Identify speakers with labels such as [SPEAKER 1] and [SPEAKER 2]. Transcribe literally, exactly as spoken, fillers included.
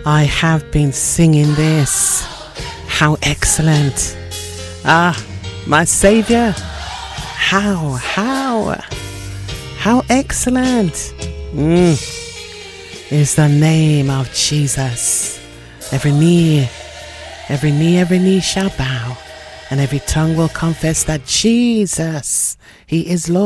[SPEAKER 1] I have been singing this. How excellent. Ah, my Savior. How, how, how excellent mm, is the name of Jesus. Every knee, every knee, every knee shall bow, and every tongue will confess that Jesus, He is Lord.